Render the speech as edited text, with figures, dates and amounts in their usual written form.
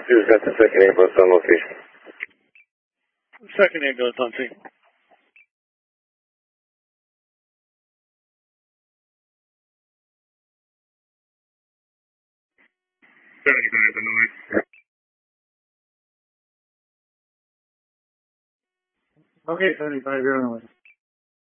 who's got the second ambulance on location? Second ambulance on scene. Okay, 75, you're on the way.